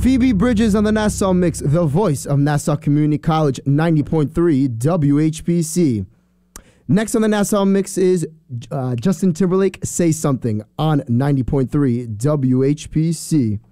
Phoebe Bridges on the Nassau Mix, the voice of Nassau Community College, 90.3 WHPC. Next on the Nassau Mix is Justin Timberlake, Say Something on 90.3 WHPC.